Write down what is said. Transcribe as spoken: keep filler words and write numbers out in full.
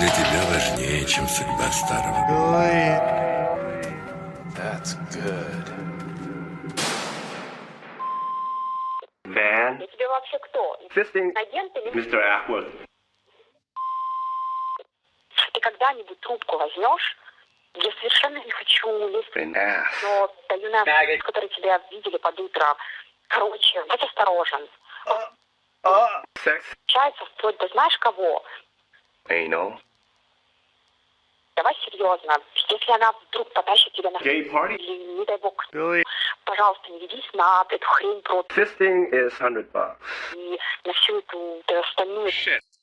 для тебя важнее, чем судьба старого. That's good. Van? Я тебе вообще кто? Fisting? Агент или... мистер Atwood. Ты когда-нибудь трубку возьмешь? Я совершенно не хочу лезть. Но даю на... которые тебя видели под утро. Короче, будь осторожен. Секс? Получается вплоть до знаешь кого? Anal? Давай серьезно. Если она вдруг потащит тебя на... Gay party? Или, не дай бог, пожалуйста, не ведись на эту хрень про... Fisting is hundred bucks. И на всю эту, эту остальную... Shit.